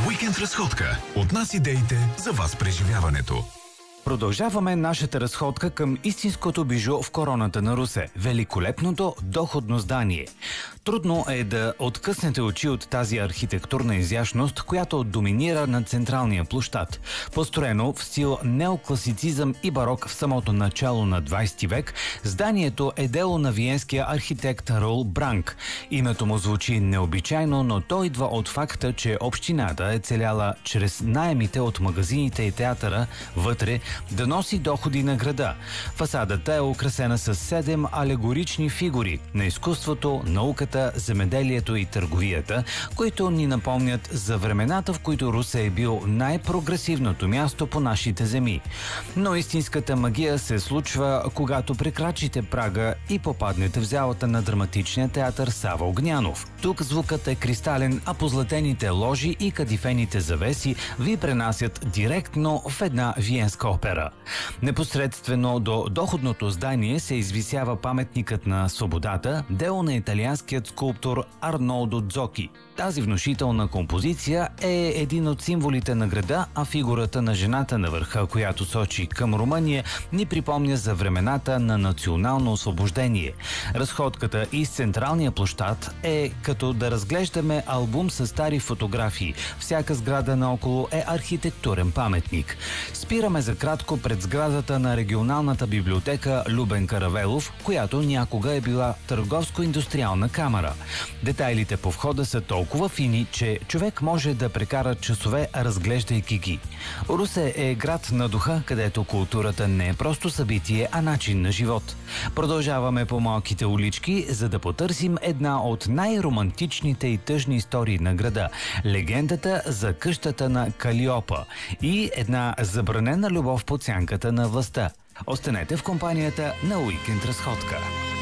Уикенд разходка. От нас идеите, за вас преживяването. Продължаваме нашата разходка към истинското бижу в короната на Русе – великолепното доходно здание. Трудно е да откъснете очи от тази архитектурна изящност, която доминира на централния площад. Построено в стил неокласицизъм и барок в самото начало на 20 век, зданието е дело на виенския архитект Раул Бранк. Името му звучи необичайно, но то идва от факта, че общината е целяла чрез наемите от магазините и театъра вътре да носи доходи на града. Фасадата е украсена с 7 алегорични фигури на изкуството, науката, земеделието и търговията, които ни напомнят за времената, в които Русе е бил най-прогресивното място по нашите земи. Но истинската магия се случва, когато прекрачите прага и попаднете в залата на драматичния театър Сава Огнянов. Тук звукът е кристален, а позлатените ложи и кадифените завеси ви пренасят директно в една виенска опера. Непосредствено до доходното здание се извисява паметникът на свободата, дело на италианският скулптор Арнолдо Дзоки. Тази внушителна композиция е един от символите на града, а фигурата на жената на върха, която сочи към Румъния, ни припомня за времената на национално освобождение. Разходката из централния площад е като да разглеждаме албум с стари фотографии. Всяка сграда наоколо е архитектурен паметник. Спираме за кратко пред сградата на регионалната библиотека Любен Каравелов, която някога е била търговско-индустриална камара. Детайлите по входа са толкова фини, че човек може да прекара часове, разглеждайки ги. Русе е град на духа, където културата не е просто събитие, а начин на живот. Продължаваме по малките улички, за да потърсим една от най-романтичните и тъжни истории на града – легендата за къщата на Калиопа и една забранена любов под сянката на властта. Останете в компанията на Уикенд разходка.